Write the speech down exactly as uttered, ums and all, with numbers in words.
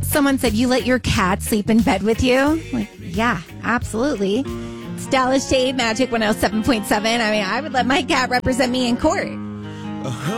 Someone said, you let your cat sleep in bed with you? Like, yeah, absolutely. It's Dallas Shade, Magic one oh seven point seven. I mean, I would let my cat represent me in court. Uh-huh.